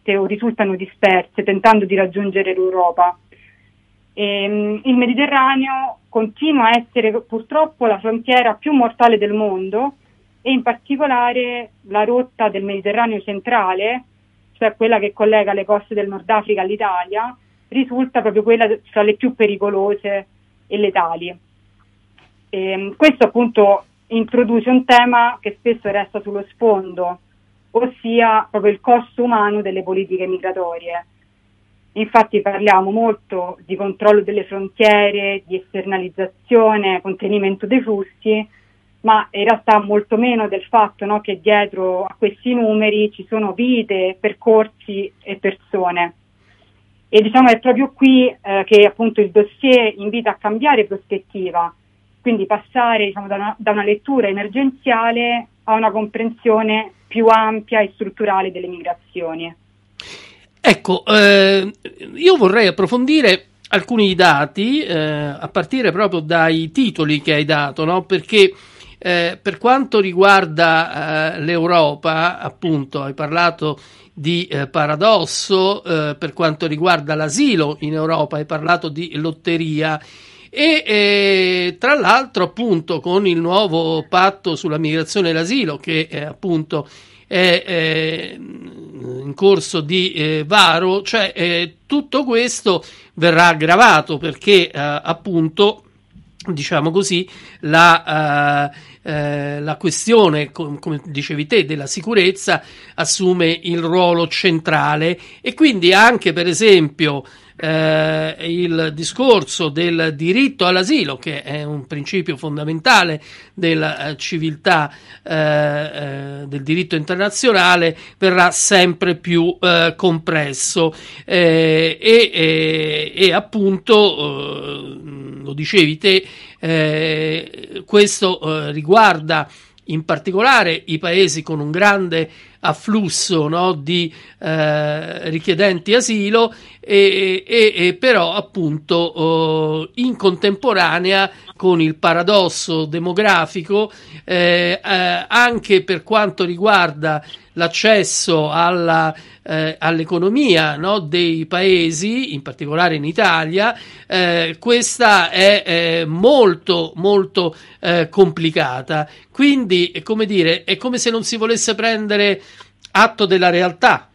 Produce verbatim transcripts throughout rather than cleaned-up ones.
dirette o risultano disperse tentando di raggiungere l'Europa. E, il Mediterraneo continua a essere purtroppo la frontiera più mortale del mondo, e in particolare la rotta del Mediterraneo centrale, cioè quella che collega le coste del Nord Africa all'Italia, risulta proprio quella tra le più pericolose e letali. E, questo appunto introduce un tema che spesso resta sullo sfondo, ossia proprio il costo umano delle politiche migratorie. Infatti parliamo molto di controllo delle frontiere, di esternalizzazione, contenimento dei flussi, ma in realtà molto meno del fatto, no, che dietro a questi numeri ci sono vite, percorsi e persone. E diciamo è proprio qui eh, che appunto il dossier invita a cambiare prospettiva, quindi passare diciamo, da, una, da una lettura emergenziale a una comprensione più ampia e strutturale delle migrazioni. Ecco, eh, io vorrei approfondire alcuni dati eh, a partire proprio dai titoli che hai dato, no? Perché eh, per quanto riguarda eh, l'Europa, appunto, hai parlato di eh, paradosso, eh, per quanto riguarda l'asilo in Europa hai parlato di lotteria e eh, tra l'altro appunto con il nuovo patto sulla migrazione e l'asilo che eh, appunto è eh, in corso di eh, varo, cioè eh, tutto questo verrà aggravato perché eh, appunto diciamo così la, eh, eh, la questione com- come dicevi te della sicurezza assume il ruolo centrale e quindi anche per esempio Eh, il discorso del diritto all'asilo, che è un principio fondamentale della eh, civiltà eh, eh, del diritto internazionale, verrà sempre più eh, compresso eh, e, e, e appunto eh, lo dicevi te eh, questo eh, riguarda in particolare i paesi con un grande afflusso, no, di eh, richiedenti asilo e, e, e però appunto oh, in contemporanea con il paradosso demografico eh, eh, anche per quanto riguarda l'accesso alla, eh, all'economia, no, dei paesi, in particolare in Italia, eh, questa è eh, molto molto eh, complicata. Quindi, come dire, è come se non si volesse prendere atto della realtà.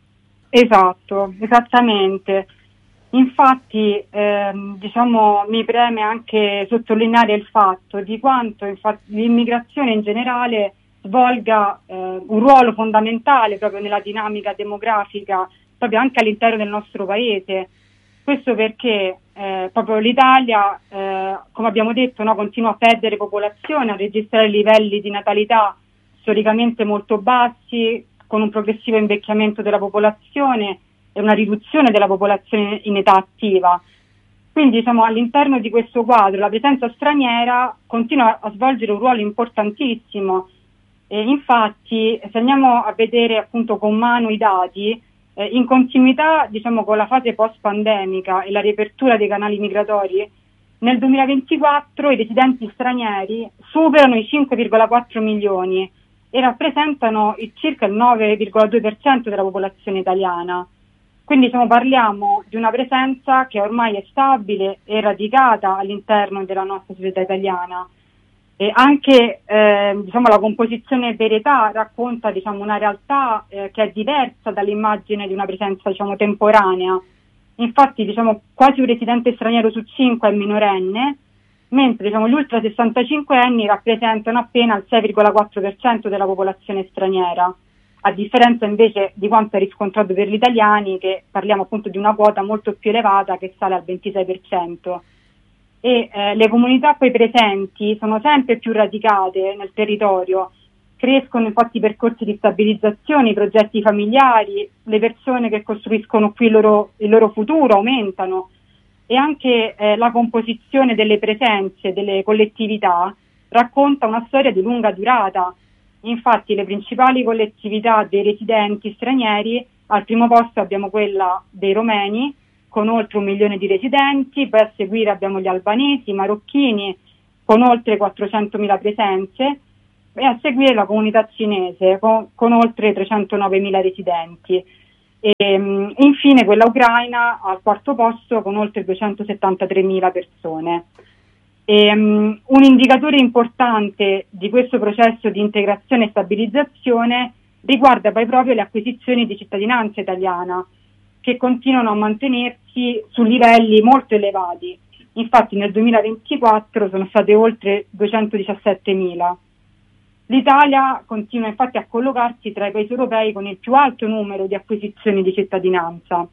Esatto, esattamente. Infatti, ehm, diciamo, mi preme anche sottolineare il fatto di quanto infatti, l'immigrazione in generale svolga eh, un ruolo fondamentale proprio nella dinamica demografica, proprio anche all'interno del nostro paese. Questo perché eh, proprio l'Italia, eh, come abbiamo detto, no, continua a perdere popolazione, a registrare livelli di natalità storicamente molto bassi, con un progressivo invecchiamento della popolazione e una riduzione della popolazione in età attiva. Quindi diciamo, all'interno di questo quadro la presenza straniera continua a svolgere un ruolo importantissimo. E infatti, se andiamo a vedere appunto con mano i dati, eh, in continuità diciamo con la fase post-pandemica e la riapertura dei canali migratori, nel duemilaventiquattro i residenti stranieri superano i cinque virgola quattro milioni e rappresentano il circa il nove virgola due per cento della popolazione italiana. Quindi diciamo, parliamo di una presenza che ormai è stabile e radicata all'interno della nostra società italiana. E anche eh, diciamo, la composizione per età racconta diciamo, una realtà eh, che è diversa dall'immagine di una presenza diciamo, temporanea. Infatti diciamo, quasi un residente straniero su cinque è minorenne, mentre diciamo, gli ultra sessantacinque anni rappresentano appena il sei virgola quattro per cento della popolazione straniera, a differenza invece di quanto è riscontrato per gli italiani, che parliamo appunto di una quota molto più elevata che sale al ventisei per cento. E eh, le comunità poi presenti sono sempre più radicate nel territorio, crescono infatti i percorsi di stabilizzazione, i progetti familiari, le persone che costruiscono qui il loro, il loro futuro aumentano e anche eh, la composizione delle presenze, delle collettività racconta una storia di lunga durata. Infatti le principali collettività dei residenti stranieri, al primo posto abbiamo quella dei romeni, con oltre un milione di residenti, poi a seguire abbiamo gli albanesi, i marocchini, con oltre quattrocentomila presenze, e a seguire la comunità cinese, con, con oltre trecentonovemila residenti. E um, infine quella ucraina al quarto posto con oltre duecentosettantatremila persone. E, um, un indicatore importante di questo processo di integrazione e stabilizzazione riguarda poi proprio le acquisizioni di cittadinanza italiana, che continuano a mantenersi su livelli molto elevati. Infatti nel duemilaventiquattro sono state oltre duecentodiciassettemila. L'Italia continua infatti a collocarsi tra i paesi europei con il più alto numero di acquisizioni di cittadinanza.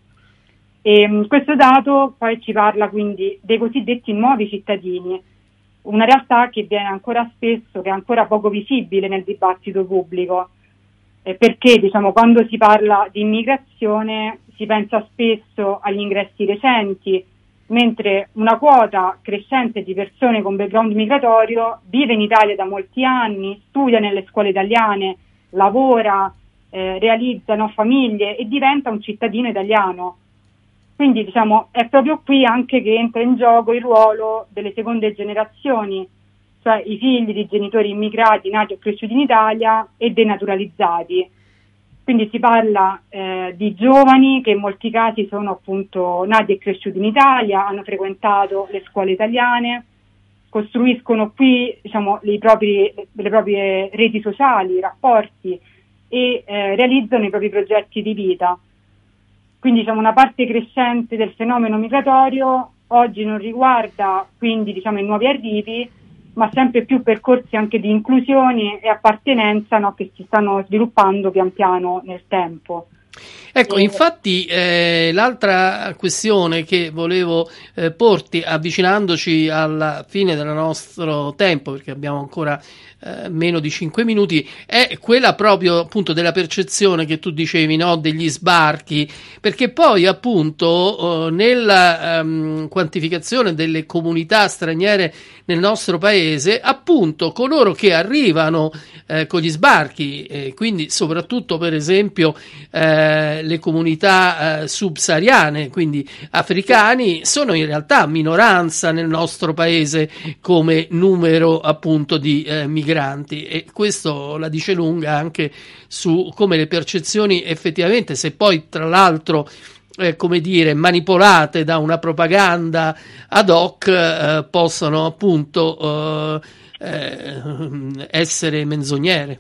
E, um, questo dato poi ci parla quindi dei cosiddetti nuovi cittadini, una realtà che viene ancora spesso, che è ancora poco visibile nel dibattito pubblico, eh, perché diciamo quando si parla di immigrazione si pensa spesso agli ingressi recenti, mentre una quota crescente di persone con background migratorio vive in Italia da molti anni, studia nelle scuole italiane, lavora, eh, realizza no, famiglie e diventa un cittadino italiano. Quindi diciamo è proprio qui anche che entra in gioco il ruolo delle seconde generazioni, cioè i figli di genitori immigrati nati o cresciuti in Italia e denaturalizzati. Quindi si parla eh, di giovani che in molti casi sono appunto nati e cresciuti in Italia, hanno frequentato le scuole italiane, costruiscono qui diciamo, le, propri, le proprie reti sociali, i rapporti e eh, realizzano i propri progetti di vita. Quindi diciamo, una parte crescente del fenomeno migratorio oggi non riguarda quindi diciamo, i nuovi arrivi, ma sempre più percorsi anche di inclusione e appartenenza no, che si stanno sviluppando pian piano nel tempo. Ecco, infatti eh, l'altra questione che volevo eh, porti, avvicinandoci alla fine del nostro tempo, perché abbiamo ancora eh, meno di cinque minuti, è quella proprio appunto della percezione che tu dicevi, no, degli sbarchi, perché poi appunto eh, nella ehm, quantificazione delle comunità straniere nel nostro paese, appunto coloro che arrivano eh, con gli sbarchi, eh, quindi soprattutto per esempio eh, le comunità eh, subsahariane, quindi africani, sono in realtà minoranza nel nostro paese come numero appunto di eh, migranti, e questo la dice lunga anche su come le percezioni effettivamente, se poi tra l'altro eh, come dire manipolate da una propaganda ad hoc, eh, possono appunto eh, eh, essere menzognere.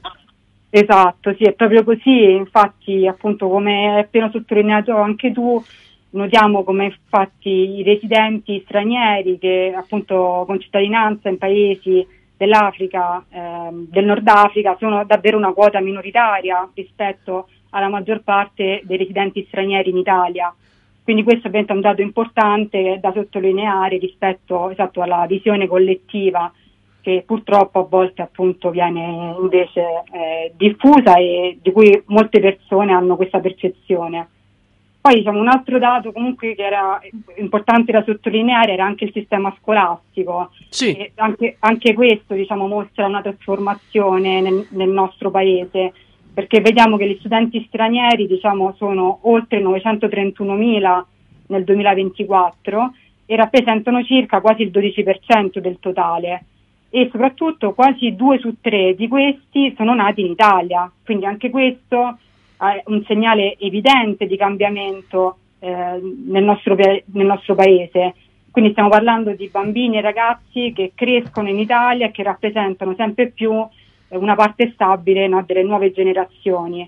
Esatto, sì, è proprio così. Infatti, appunto, come hai appena sottolineato anche tu, notiamo come infatti i residenti stranieri che appunto con cittadinanza in paesi dell'Africa, ehm, del Nord Africa, sono davvero una quota minoritaria rispetto alla maggior parte dei residenti stranieri in Italia. Quindi questo ovviamente è un dato importante da sottolineare rispetto esatto alla visione collettiva, che purtroppo a volte appunto viene invece eh, diffusa e di cui molte persone hanno questa percezione. Poi diciamo un altro dato comunque che era importante da sottolineare era anche il sistema scolastico. Sì. E anche, anche questo diciamo mostra una trasformazione nel, nel nostro paese, perché vediamo che gli studenti stranieri diciamo sono oltre novecentotrentunomila nel duemilaventiquattro e rappresentano circa quasi il dodici per cento del totale. E soprattutto quasi due su tre di questi sono nati in Italia, quindi anche questo è un segnale evidente di cambiamento eh, nel, nostro, nel nostro paese. Quindi stiamo parlando di bambini e ragazzi che crescono in Italia e che rappresentano sempre più eh, una parte stabile no, delle nuove generazioni.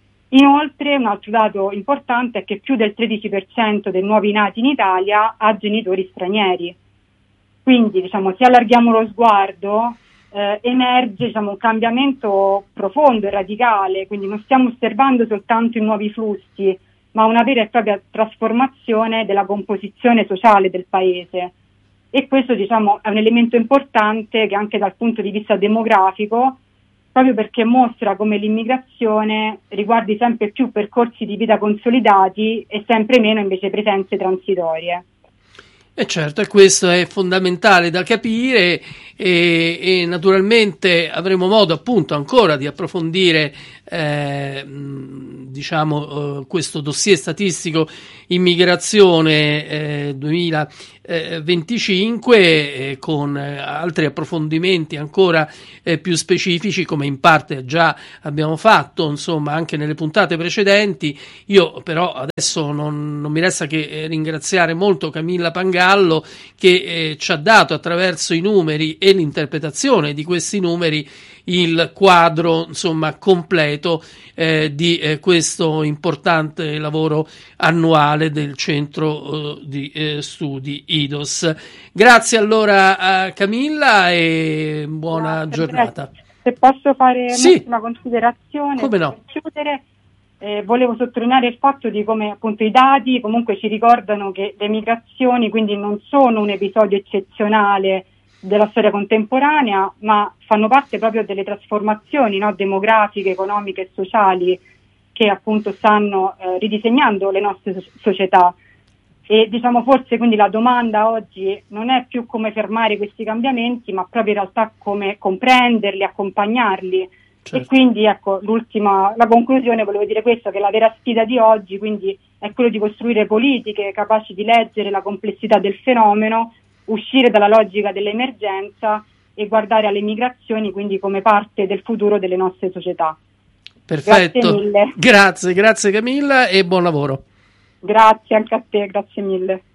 Inoltre un altro dato importante è che più del tredici per cento dei nuovi nati in Italia ha genitori stranieri. Quindi diciamo, se allarghiamo lo sguardo eh, emerge diciamo, un cambiamento profondo e radicale, quindi non stiamo osservando soltanto i nuovi flussi, ma una vera e propria trasformazione della composizione sociale del paese. E questo diciamo, è un elemento importante che anche dal punto di vista demografico, proprio perché mostra come l'immigrazione riguardi sempre più percorsi di vita consolidati e sempre meno invece presenze transitorie. E certo, e questo è fondamentale da capire e, e naturalmente avremo modo appunto ancora di approfondire eh, diciamo eh, questo dossier statistico immigrazione eh, duemilaventicinque eh, con altri approfondimenti ancora eh, più specifici, come in parte già abbiamo fatto insomma anche nelle puntate precedenti. Io però adesso non, non mi resta che ringraziare molto Camilla Pangallo, che eh, ci ha dato attraverso i numeri e l'interpretazione di questi numeri il quadro insomma completo eh, di eh, questo importante lavoro annuale del centro eh, di eh, studi I D O S. Grazie allora a Camilla e buona Grazie, giornata. Se posso fare Sì. un'ultima considerazione, come no? per chiudere, eh, volevo sottolineare il fatto di come appunto i dati comunque ci ricordano che le migrazioni quindi non sono un episodio eccezionale della storia contemporanea, ma fanno parte proprio delle trasformazioni, no, demografiche, economiche e sociali che appunto stanno eh, ridisegnando le nostre so- società. E diciamo forse quindi la domanda oggi non è più come fermare questi cambiamenti, ma proprio in realtà come comprenderli, accompagnarli. Certo. E quindi ecco, l'ultima, la conclusione volevo dire questo, che la vera sfida di oggi quindi è quello di costruire politiche capaci di leggere la complessità del fenomeno, uscire dalla logica dell'emergenza e guardare alle migrazioni quindi come parte del futuro delle nostre società. Perfetto. Grazie mille. Grazie, grazie Camilla e buon lavoro. Grazie anche a te, grazie mille.